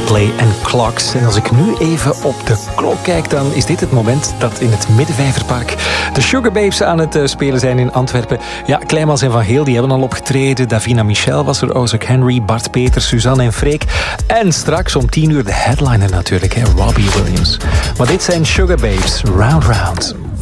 Coldplay en Clocks. En als ik nu even op de klok kijk, dan is dit het moment dat in het Middenvijverpark de Sugababes aan het spelen zijn in Antwerpen. Ja, Kleimans en Van Heel, die hebben al opgetreden. Davina Michel was er, Ozak Henry, Bart Peters, Suzanne en Freek. En straks om 10 uur de headliner natuurlijk, Robbie Williams. Maar dit zijn Sugababes, Round Round.